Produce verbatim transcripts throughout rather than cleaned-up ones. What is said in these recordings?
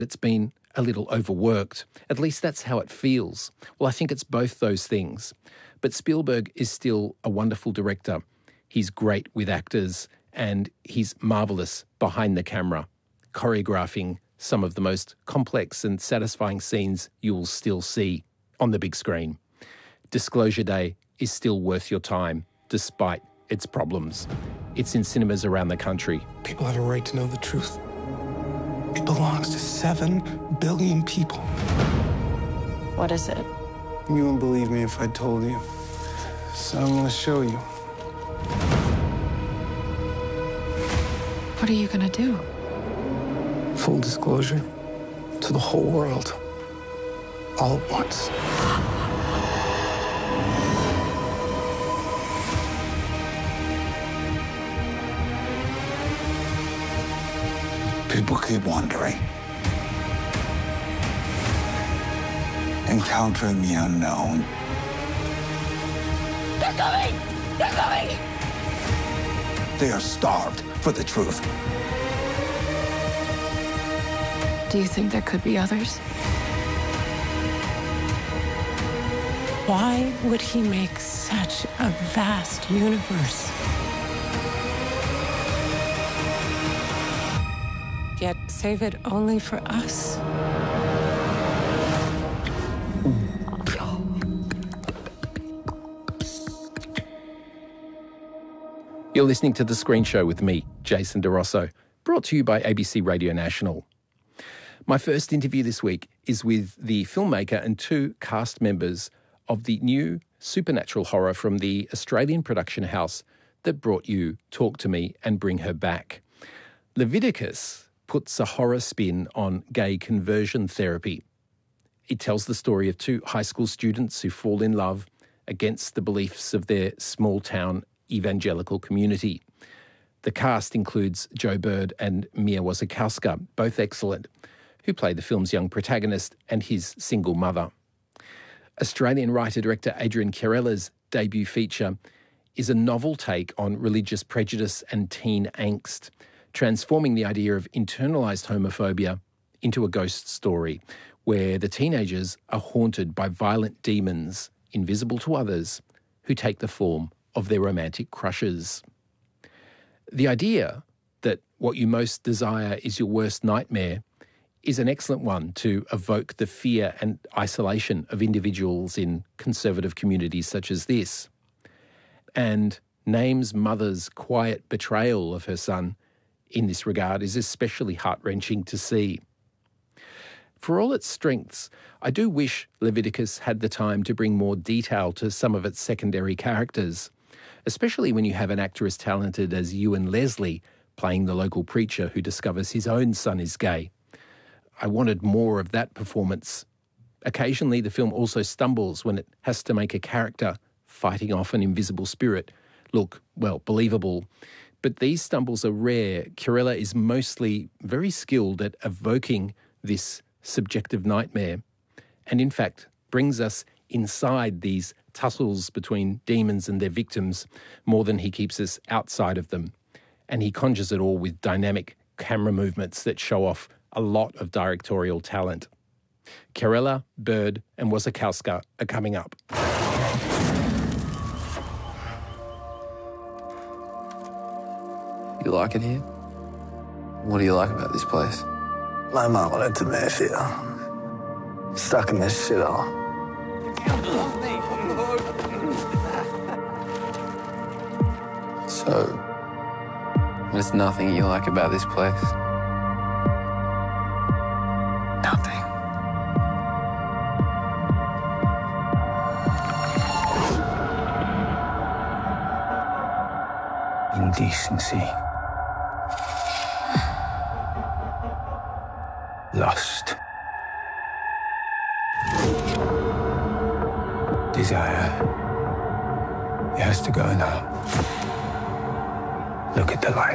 it's been a little overworked. At least that's how it feels. Well, I think it's both those things. But Spielberg is still a wonderful director. He's great with actors and he's marvellous behind the camera, choreographing some of the most complex and satisfying scenes you will still see on the big screen. Disclosure Day is still worth your time, despite its problems. It's in cinemas around the country. People have a right to know the truth. It belongs to seven billion people. What is it? You wouldn't believe me if I told you. So I'm gonna show you. What are you gonna do? Full disclosure to the whole world. All at once. People keep wondering. Encountering the unknown. They're coming! They're coming! They are starved for the truth. Do you think there could be others? Why would he make such a vast universe? Yet save it only for us. You're listening to The Screen Show with me, Jason DeRosso, brought to you by A B C Radio National. My first interview this week is with the filmmaker and two cast members of the new supernatural horror from the Australian production house that brought you Talk to Me and Bring Her Back. Leviticus puts a horror spin on gay conversion therapy. It tells the story of two high school students who fall in love against the beliefs of their small-town evangelical community. The cast includes Joe Bird and Mia Wasikowska, both excellent, who play the film's young protagonist and his single mother. Australian writer-director Adrian Chiarella's debut feature is a novel take on religious prejudice and teen angst, transforming the idea of internalised homophobia into a ghost story where the teenagers are haunted by violent demons, invisible to others, who take the form of their romantic crushes. The idea that what you most desire is your worst nightmare is an excellent one to evoke the fear and isolation of individuals in conservative communities such as this. And Name's mother's quiet betrayal of her son in this regard is especially heart-wrenching to see. For all its strengths, I do wish Leviticus had the time to bring more detail to some of its secondary characters, especially when you have an actor as talented as Ewan Leslie playing the local preacher who discovers his own son is gay. I wanted more of that performance. Occasionally, the film also stumbles when it has to make a character fighting off an invisible spirit look, well, believable. But these stumbles are rare. Chiarella is mostly very skilled at evoking this subjective nightmare and, in fact, brings us inside these tussles between demons and their victims more than he keeps us outside of them. And he conjures it all with dynamic camera movements that show off a lot of directorial talent. Chiarella, Bird and Wasikowska are coming up. You like it here? What do you like about this place? My mom wanted to move here. Stuck in this shithole. So, there's nothing you like about this place? Nothing. Indecency. Lust. Desire. It has to go now. Look at the light.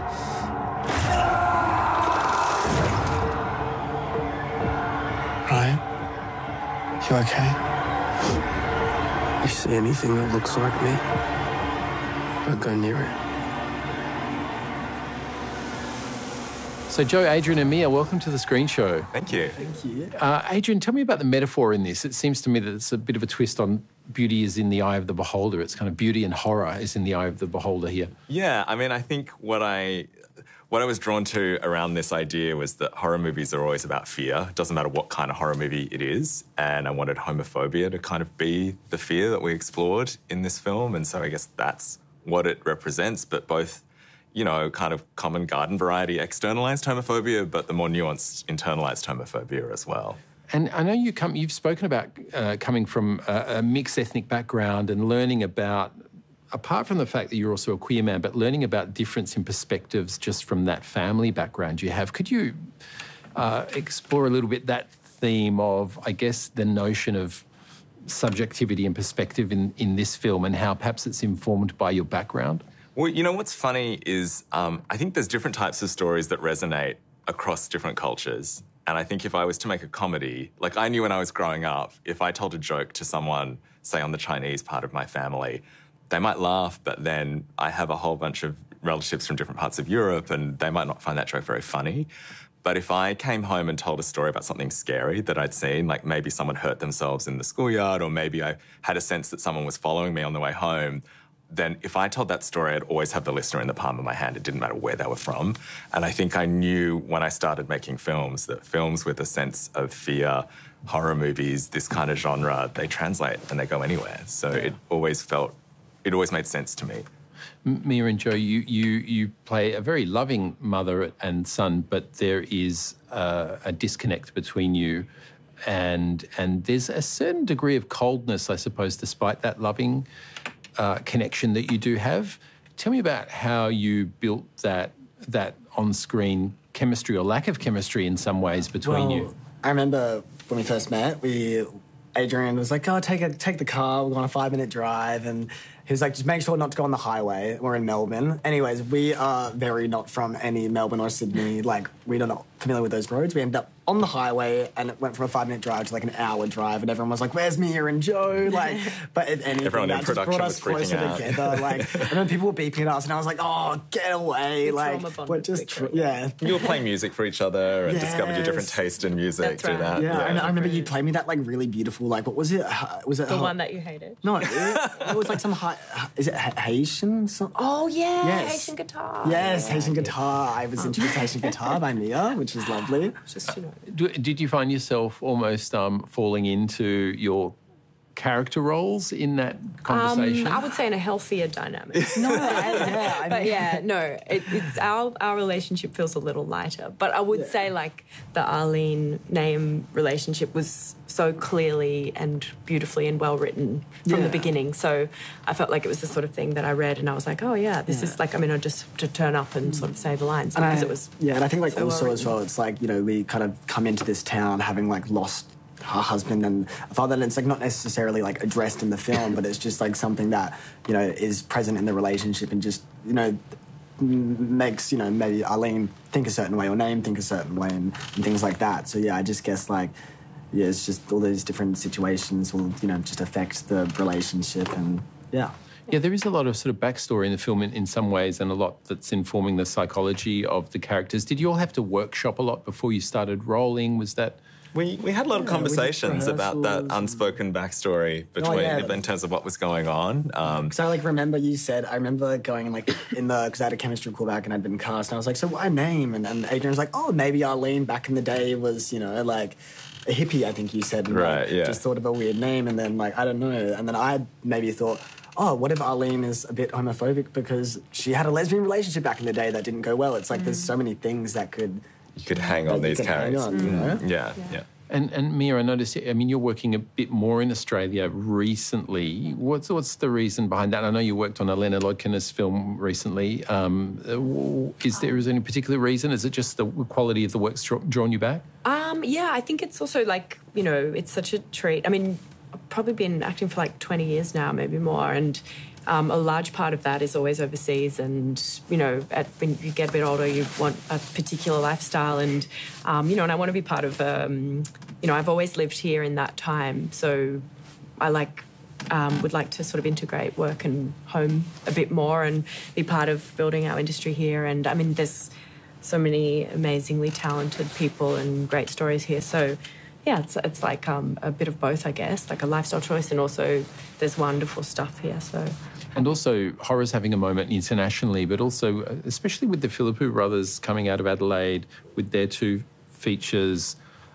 Ryan? You okay? You see anything that looks like me? Don't go near it. So Joe, Adrian and Mia, welcome to the Screen Show. Thank you. Thank you. Uh, Adrian, tell me about the metaphor in this. It seems to me that it's a bit of a twist on beauty is in the eye of the beholder. It's kind of beauty and horror is in the eye of the beholder here. Yeah, I mean, I think what I what I was drawn to around this idea was that horror movies are always about fear. It doesn't matter what kind of horror movie it is. And I wanted homophobia to kind of be the fear that we explored in this film. And so I guess that's what it represents, but both, you know, kind of common garden variety externalized homophobia, but the more nuanced internalized homophobia as well. And I know you come, you've spoken about uh, coming from a, a mixed ethnic background and learning about, apart from the fact that you're also a queer man, but learning about difference in perspectives just from that family background you have. Could you uh, explore a little bit that theme of, I guess, the notion of subjectivity and perspective in, in this film and how perhaps it's informed by your background? Well, you know, what's funny is um, I think there's different types of stories that resonate across different cultures. And I think if I was to make a comedy, like I knew when I was growing up, if I told a joke to someone, say on the Chinese part of my family, they might laugh, but then I have a whole bunch of relatives from different parts of Europe and they might not find that joke very funny. But if I came home and told a story about something scary that I'd seen, like maybe someone hurt themselves in the schoolyard or maybe I had a sense that someone was following me on the way home, then if I told that story, I'd always have the listener in the palm of my hand. It didn't matter where they were from. And I think I knew when I started making films that films with a sense of fear, horror movies, this kind of genre, they translate and they go anywhere. So yeah. it always felt, it always made sense to me. Mia and Joe, you, you, you play a very loving mother and son, but there is uh, a disconnect between you and, and there's a certain degree of coldness, I suppose, despite that loving Uh, connection that you do have. Tell me about how you built that that on-screen chemistry or lack of chemistry in some ways between well, you. I remember when we first met, we Adrian was like, "Oh, take a take the car. We're on a five-minute drive," and he was like, "Just make sure not to go on the highway. We're in Melbourne." Anyways, we are very not from any Melbourne or Sydney. Like, we're not familiar with those roads. We ended up on the highway, and it went from a five-minute drive to like an hour drive, and everyone was like, "Where's Mia and Joe?" Like, but if anything, everyone that in just brought us closer out. together. Like, and then people were beeping at us, and I was like, "Oh, get away!" We like, we're just tr- yeah. You were playing music for each other and Yes. discovered your different taste in music That's through right. that. Yeah, Yeah, and I remember you played me that like really beautiful, like what was it? Uh, Was it The uh, one that you hated. No, it, it was like some high. Is it Ha- Haitian? Some, Oh, yeah. Yes. Haitian guitar. yes, Yeah. Haitian guitar. I was introduced to Haitian guitar by Mia, which was lovely. Just, you know. Do, did you find yourself almost um, falling into your character roles in that conversation? Um, I would say in a healthier dynamic. No, I, yeah, I But mean, yeah, no, it, it's our our relationship feels a little lighter. But I would Yeah. say like the Arlene name relationship was so clearly and beautifully and well written from Yeah. the beginning. So I felt like it was the sort of thing that I read and I was like, oh yeah, this Yeah. is like, I mean, I just to turn up and sort of say the lines And because I- it was yeah, and I think like so also well as well, it's like, you know, we kind of come into this town having like lost her husband and a father, and it's like not necessarily like addressed in the film, but it's just like something that, you know, is present in the relationship and just, you know, m- makes, you know, maybe Arlene think a certain way or Name think a certain way and, and things like that. So yeah, I just guess like, yeah, it's just all those different situations will, you know, just affect the relationship and yeah. Yeah, there is a lot of sort of backstory in the film in, in some ways and a lot that's informing the psychology of the characters. Did you all have to workshop a lot before you started rolling? Was that... We we had a lot of Yeah, we did conversations about that rehearsals and- unspoken backstory between yeah. in terms of what was going on. Um, Because I like remember you said, I remember going like in the, because I had a chemistry callback and I'd been cast and I was like, so what name? And, and Adrian was like, oh, maybe Arlene back in the day was, you know, like a hippie, I think you said. And, Right, like, yeah. Just thought of a weird name and then like, I don't know. And then I maybe thought, oh, what if Arlene is a bit homophobic because she had a lesbian relationship back in the day that didn't go well? It's like there's so many things that could... you could hang on that you these could hang characters. on, you know? Yeah, yeah. And, and Mia, I noticed, I mean, you're working a bit more in Australia recently. What's what's the reason behind that? I know you worked on a Leonard Lodkinus film recently. Um, is there is there any particular reason? Is it just the quality of the work's draw- drawn you back? Um, yeah, I think it's also like, you know, it's such a treat. I mean, I've probably been acting for like twenty years now, maybe more, and um, a large part of that is always overseas. And, you know, at, when you get a bit older, you want a particular lifestyle and, um, you know, and I want to be part of, um, you know, I've always lived here in that time. So I like... Um, would like to sort of integrate work and home a bit more and be part of building our industry here. And I mean, there's so many amazingly talented people and great stories here. So, yeah, it's it's like um, a bit of both, I guess, like a lifestyle choice, and also there's wonderful stuff here. So, and also horror's having a moment internationally, but also especially with the Philippou brothers coming out of Adelaide with their two features.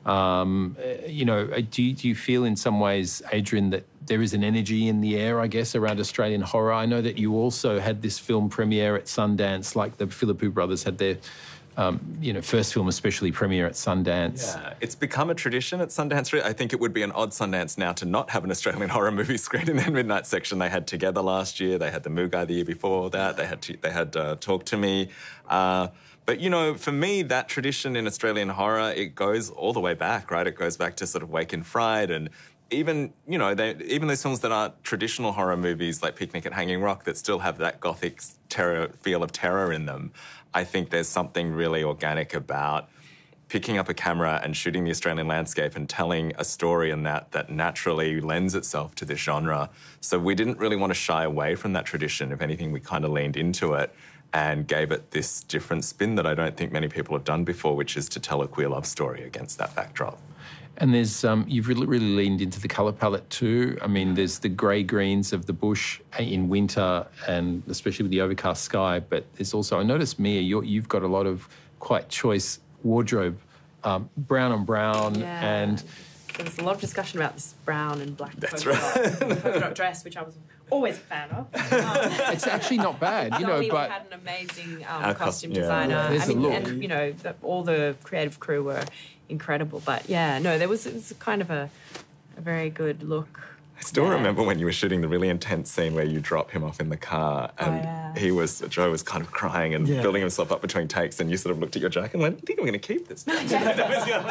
Um, you know, do you, do you feel in some ways, Adrian, that there is an energy in the air, I guess, around Australian horror? I know that you also had this film premiere at Sundance, like the Philippou brothers had their, um, you know, first film especially premiere at Sundance. Yeah, it's become a tradition at Sundance. I think it would be an odd Sundance now to not have an Australian horror movie screened in their midnight section. They had Together last year. They had The Mugai the year before that. They had they had uh, Talk to Me. Uh, But, you know, for me, that tradition in Australian horror, it goes all the way back, right? It goes back to sort of Wake in Fright and even, you know, they, even those films that aren't traditional horror movies like Picnic at Hanging Rock that still have that gothic terror feel of terror in them. I think there's something really organic about picking up a camera and shooting the Australian landscape and telling a story in that that naturally lends itself to this genre. So we didn't really want to shy away from that tradition. If anything, we kind of leaned into it and gave it this different spin that I don't think many people have done before, which is to tell a queer love story against that backdrop. And there's um, you've really, really leaned into the colour palette too. I mean, there's the grey greens of the bush in winter, and especially with the overcast sky. But there's also, I noticed, Mia, you're, you've got a lot of quite choice wardrobe, um, brown on brown, yeah. and there was a lot of discussion about this brown and black That's polka right. dot, polka dot dress, which I was always a fan of. Um, it's actually not bad, you know. Donnie But had an amazing um, Our costume cost- yeah. designer. There's I a mean, look. and you know, the, all the creative crew were incredible. But yeah, no, there was, it was kind of a, a very good look. I still Yeah. remember when you were shooting the really intense scene where you drop him off in the car and Oh, yeah. he was, Joe was kind of crying and Yeah. building himself up between takes, and you sort of looked at your jacket and went, I think I'm going to keep this. That was your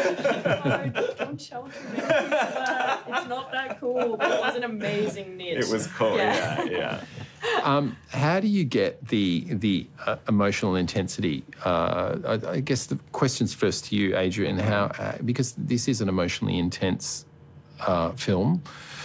name. No, don't show it to me. It's not that cool, but it was an amazing knit. It was cool, yeah, yeah. Um, how do you get the the uh, emotional intensity? Uh, I, I guess the question's first to you, Adrian. How uh, because this is an emotionally intense uh, film.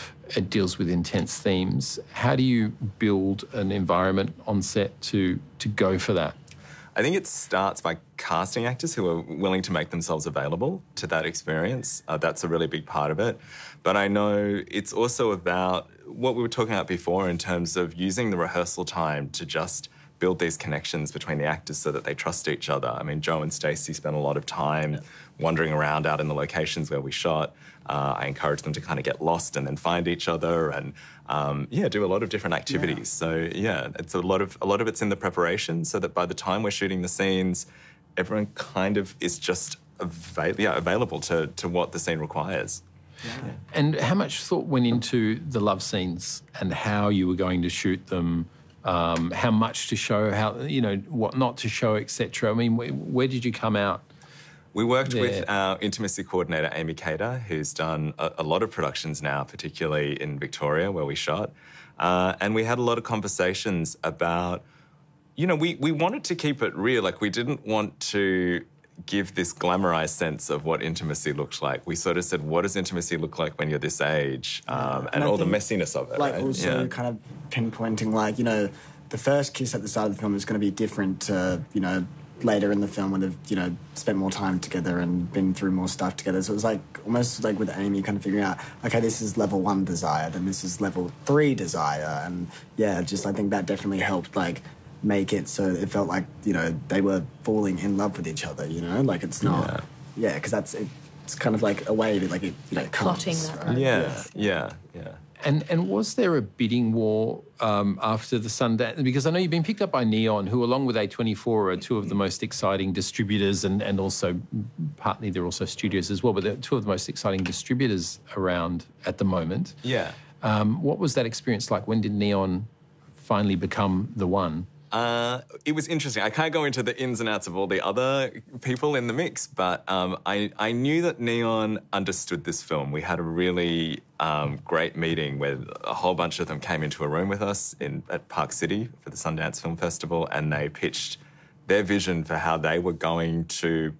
It deals with intense themes. How do you build an environment on set to to go for that? I think it starts by casting actors who are willing to make themselves available to that experience. Uh, that's a really big part of it. But I know it's also about what we were talking about before in terms of using the rehearsal time to just build these connections between the actors so that they trust each other. I mean, Joe and Stacey spent a lot of time yeah. wandering around out in the locations where we shot. Uh, I encouraged them to kind of get lost and then find each other and, um, yeah, do a lot of different activities. Yeah. So, yeah, it's a lot of a lot of it's in the preparation so that by the time we're shooting the scenes, everyone kind of is just avail- yeah, available to, to what the scene requires. Yeah. And how much thought went into the love scenes and how you were going to shoot them, um, how much to show, how, you know, what not to show, et cetera? I mean, where, where did you come out? We worked Yeah. with our intimacy coordinator, Amy Cater, who's done a, a lot of productions now, particularly in Victoria, where we shot. Uh, and we had a lot of conversations about, you know, we, we wanted to keep it real. Like, we didn't want to give this glamorized sense of what intimacy looked like. We sort of said, what does intimacy look like when you're this age? Um, and, And I all the think, messiness of it. Like, right? also Yeah. kind of pinpointing, like, you know, the first kiss at the start of the film is going to be different to, you know, later in the film when they've, you know, spent more time together and been through more stuff together. So it was like almost like with Amy kind of figuring out, okay, this is level one desire, then this is level three desire. And yeah, just I think that definitely helped like make it so it felt like, you know, they were falling in love with each other, you know? Like it's not, yeah, because that's, it, it's kind of like a way that like it, you Like know, plotting comes, that, right? Yeah, yeah, yeah. And and was there a bidding war um, after the Sundance? Because I know you've been picked up by Neon, who along with A twenty-four are two of the most exciting distributors and, and also partly they're also studios as well, but they're two of the most exciting distributors around at the moment. Yeah. Um, what was that experience like? When did Neon finally become the one? Uh, it was interesting. I can't go into the ins and outs of all the other people in the mix, but um, I, I knew that Neon understood this film. We had a really um, great meeting where a whole bunch of them came into a room with us in at Park City for the Sundance Film Festival, and they pitched their vision for how they were going to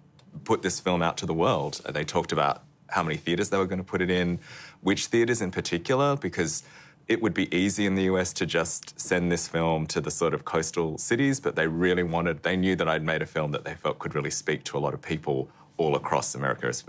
put this film out to the world. They talked about how many theatres they were going to put it in, which theatres in particular, because it would be easy in the U S to just send this film to the sort of coastal cities, but they really wanted, they knew that I'd made a film that they felt could really speak to a lot of people all across America,